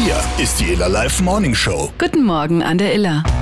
Hier ist die Iller Live Morning Show. Guten Morgen an der Iller.